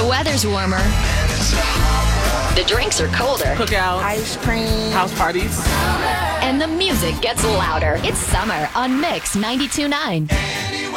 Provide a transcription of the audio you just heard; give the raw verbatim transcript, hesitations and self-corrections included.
The weather's warmer. The drinks are colder. Cookout, Ice cream. house parties. And the music gets louder. It's summer on Mix ninety-two point nine.